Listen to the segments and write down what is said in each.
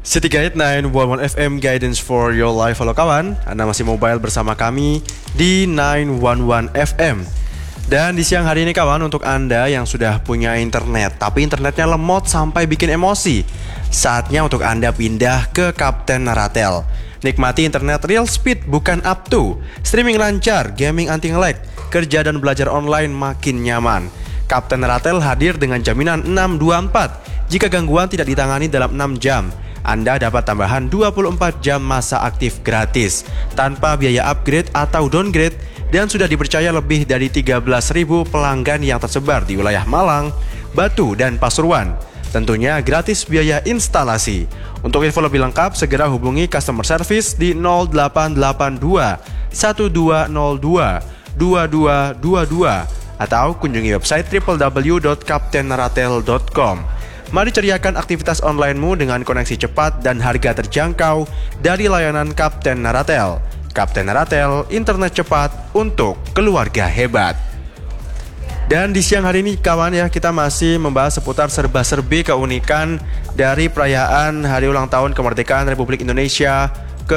City Guide 911 FM Guidance for Your Life. Halo kawan, Anda masih mobile bersama kami di 911 FM. Dan di siang hari ini kawan, untuk Anda yang sudah punya internet tapi internetnya lemot sampai bikin emosi, saatnya untuk Anda pindah ke Kapten Naratel. Nikmati internet real speed bukan up to. Streaming lancar, gaming anti nge-lag, kerja dan belajar online makin nyaman. Kapten Naratel hadir dengan jaminan 624. Jika gangguan tidak ditangani dalam 6 jam, Anda dapat tambahan 24 jam masa aktif gratis tanpa biaya upgrade atau downgrade, dan sudah dipercaya lebih dari 13.000 pelanggan yang tersebar di wilayah Malang, Batu, dan Pasuruan. Tentunya gratis biaya instalasi. Untuk info lebih lengkap, segera hubungi customer service di 0882 1202 2222 atau kunjungi website www.kaptennaratel.com. Mari ceriakan aktivitas onlinemu dengan koneksi cepat dan harga terjangkau dari layanan Kapten Naratel. Kapten Naratel, internet cepat untuk keluarga hebat. Dan di siang hari ini kawan ya, kita masih membahas seputar serba-serbi keunikan dari perayaan Hari Ulang Tahun Kemerdekaan Republik Indonesia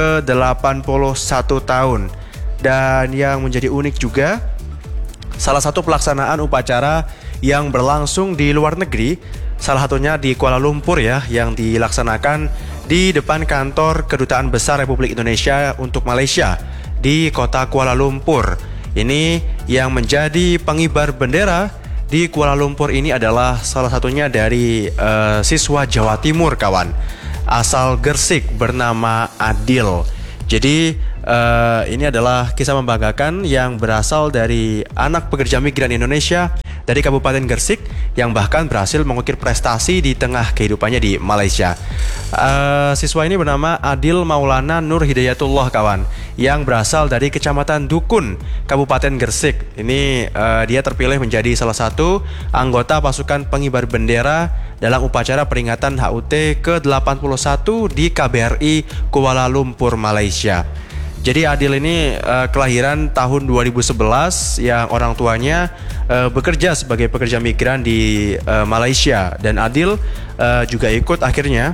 ke-81 tahun. Dan yang menjadi unik juga, salah satu pelaksanaan upacara yang berlangsung di luar negeri, salah satunya di Kuala Lumpur ya, yang dilaksanakan di depan kantor Kedutaan Besar Republik Indonesia untuk Malaysia di kota Kuala Lumpur. Ini yang menjadi pengibar bendera di Kuala Lumpur ini adalah salah satunya dari siswa Jawa Timur kawan, asal Gersik bernama Adil. Jadi ini adalah kisah membanggakan yang berasal dari anak pekerja migran Indonesia dari Kabupaten Gersik yang bahkan berhasil mengukir prestasi di tengah kehidupannya di Malaysia. Siswa ini bernama Adil Maulana Nur Hidayatullah kawan, yang berasal dari Kecamatan Dukun, Kabupaten Gersik. Ini dia terpilih menjadi salah satu anggota pasukan pengibar bendera dalam upacara peringatan HUT ke-81 di KBRI Kuala Lumpur, Malaysia. Jadi Adil ini kelahiran tahun 2011 yang orang tuanya bekerja sebagai pekerja migran di Malaysia, dan Adil juga ikut akhirnya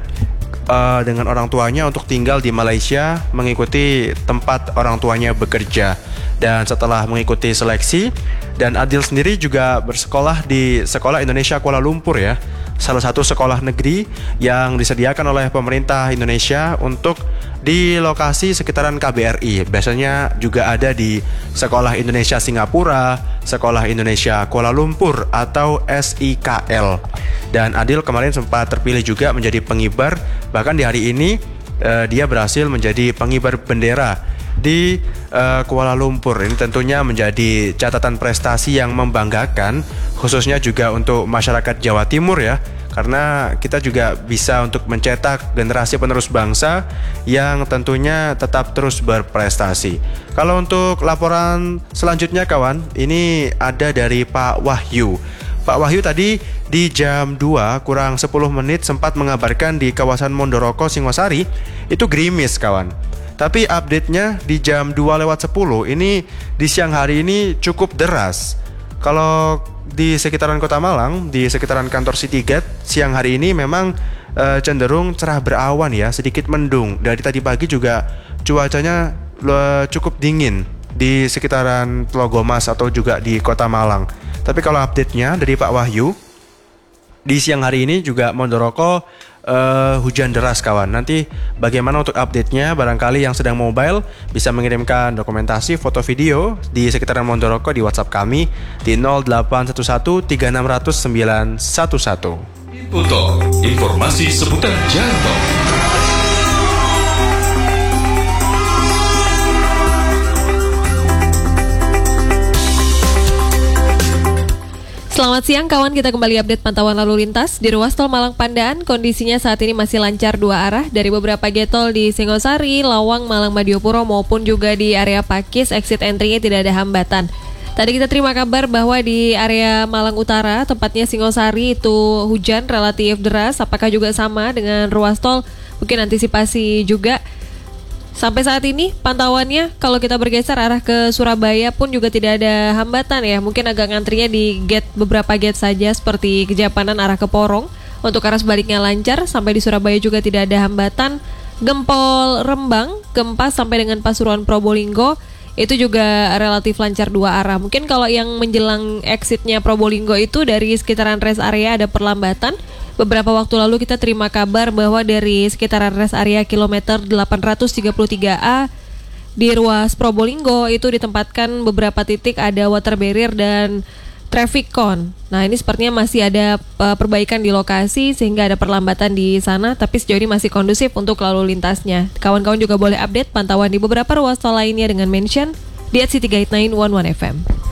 dengan orang tuanya untuk tinggal di Malaysia mengikuti tempat orang tuanya bekerja. Dan setelah mengikuti seleksi, dan Adil sendiri juga bersekolah di Sekolah Indonesia Kuala Lumpur ya, salah satu sekolah negeri yang disediakan oleh pemerintah Indonesia untuk di lokasi sekitaran KBRI. Biasanya juga ada di Sekolah Indonesia Singapura, Sekolah Indonesia Kuala Lumpur atau SIKL. Dan Adil kemarin sempat terpilih juga menjadi pengibar. Bahkan di hari ini dia berhasil menjadi pengibar bendera di Kuala Lumpur. Ini tentunya menjadi catatan prestasi yang membanggakan, khususnya juga untuk masyarakat Jawa Timur ya, karena kita juga bisa untuk mencetak generasi penerus bangsa yang tentunya tetap terus berprestasi. Kalau untuk laporan selanjutnya kawan, ini ada dari Pak Wahyu. Pak Wahyu tadi di jam 2 kurang 10 menit sempat mengabarkan di kawasan Mondoroko, Singosari itu gerimis kawan. Tapi update-nya di jam 2:10 ini di siang hari ini cukup deras. Kalau di sekitaran Kota Malang, di sekitaran kantor City Guide, siang hari ini memang cenderung cerah berawan ya, sedikit mendung. Dari tadi pagi juga cuacanya cukup dingin di sekitaran Tlogomas atau juga di Kota Malang. Tapi kalau update-nya dari Pak Wahyu, di siang hari ini juga Mondoroko hujan deras kawan. Nanti bagaimana untuk update-nya, barangkali yang sedang mobile bisa mengirimkan dokumentasi foto video di sekitaran Mondoroko di WhatsApp kami di 0811 3600 911. Untuk informasi seputar jalan tol. Selamat siang kawan, kita kembali update pantauan lalu lintas di ruas tol Malang Pandaan. Kondisinya saat ini masih lancar dua arah dari beberapa getol di Singosari, Lawang, Malang, Madiopuro maupun juga di area Pakis. Exit entry-nya tidak ada hambatan. Tadi kita terima kabar bahwa di area Malang Utara, tepatnya Singosari, itu hujan relatif deras. Apakah juga sama dengan ruas tol? Mungkin antisipasi juga. Sampai saat ini pantauannya kalau kita bergeser arah ke Surabaya pun juga tidak ada hambatan ya. Mungkin agak ngantrinya di beberapa gate saja seperti Kejapanan arah ke Porong Untuk arah sebaliknya lancar, sampai di Surabaya juga tidak ada hambatan. Gempol Rembang, Gempas sampai dengan Pasuruan Probolinggo itu juga relatif lancar dua arah. Mungkin kalau yang menjelang exitnya Probolinggo itu dari sekitaran rest area ada perlambatan. Beberapa waktu lalu kita terima kabar bahwa dari sekitaran rest area kilometer 833A di ruas Probolinggo itu ditempatkan beberapa titik ada water barrier dan traffic cone. Nah, ini sepertinya masih ada perbaikan di lokasi sehingga ada perlambatan di sana, tapi sejauh ini masih kondusif untuk lalu lintasnya. Kawan-kawan juga boleh update pantauan di beberapa ruas tol lainnya dengan mention di @city89111 FM.